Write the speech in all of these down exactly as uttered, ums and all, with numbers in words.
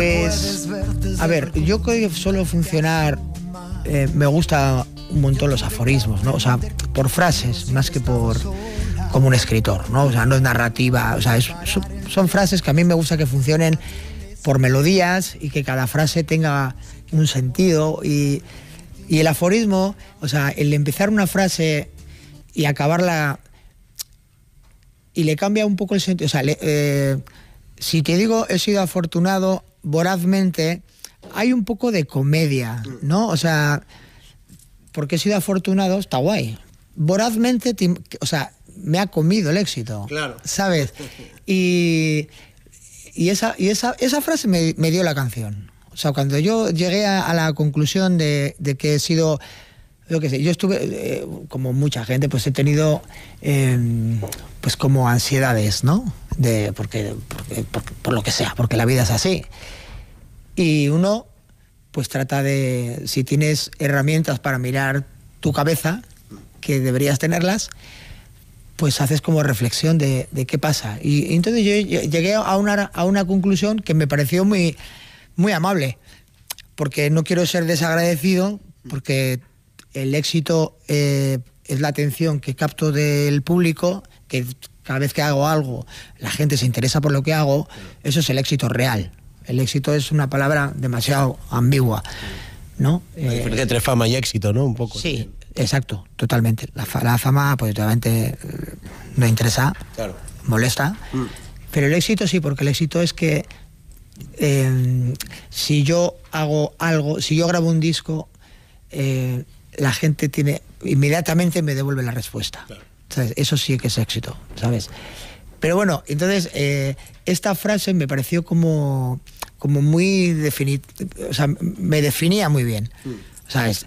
Pues, a ver, yo creo que suelo funcionar, eh, me gusta un montón los aforismos, ¿no? O sea, por frases, más que por como un escritor, ¿no? O sea, no es narrativa, o sea, es, son, son frases que a mí me gusta que funcionen por melodías y que cada frase tenga un sentido. Y, y el aforismo, o sea, el empezar una frase y acabarla y le cambia un poco el sentido. O sea, le, eh, si te digo he sido afortunado vorazmente, hay un poco de comedia, ¿no? O sea, porque he sido afortunado, está guay. Vorazmente, o sea, me ha comido el éxito, claro, ¿sabes? Y, y, esa, y esa, esa frase me, me dio la canción. O sea, cuando yo llegué a, a la conclusión de, de que he sido, lo que sé, yo estuve, eh, como mucha gente, pues he tenido, eh, pues como ansiedades, ¿no? De, porque, porque, por, por lo que sea, porque la vida es así. Y uno, pues trata de, si tienes herramientas para mirar tu cabeza, que deberías tenerlas, pues haces como reflexión de, de qué pasa. Y, y entonces yo llegué a una, a una conclusión que me pareció muy, muy amable, porque no quiero ser desagradecido, porque el éxito eh, es la atención que capto del público, que cada vez que hago algo la gente se interesa por lo que hago, eso es el éxito real. El éxito es una palabra demasiado ambigua, ¿no? La diferencia entre fama y éxito, ¿no? Un poco. Sí, exacto, totalmente. La, la fama, pues obviamente no interesa, claro, molesta, mm. pero el éxito sí, porque el éxito es que eh, si yo hago algo, si yo grabo un disco, eh, la gente tiene, inmediatamente me devuelve la respuesta. Claro. ¿Sabes? Eso sí que es éxito, ¿sabes? Pero bueno, entonces eh, esta frase me pareció como, como muy definitiva, o sea, me definía muy bien, mm. ¿sabes?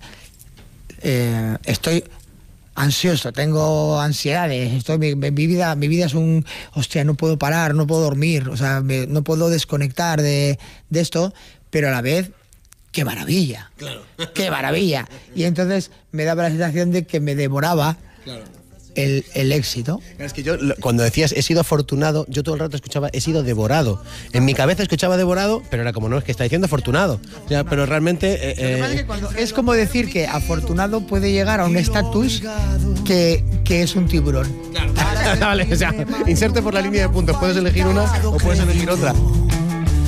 Eh, estoy ansioso, tengo ansiedades, estoy, mi, mi, vida, mi vida es un, hostia, no puedo parar, no puedo dormir, o sea, me, no puedo desconectar de, de esto, pero a la vez, ¡qué maravilla! Claro. ¡Qué maravilla! Y entonces me daba la sensación de que me devoraba. Claro. El, el éxito. Es que yo, cuando decías he sido afortunado, yo todo el rato escuchaba he sido devorado. En mi cabeza escuchaba devorado, pero era como, no, es que está diciendo afortunado. O sea, pero realmente... Eh, eh... Es, que cuando, es como decir que afortunado puede llegar a un estatus que, que es un tiburón. Claro. Vale, o sea, inserte por la línea de puntos. Puedes elegir una o puedes elegir otra.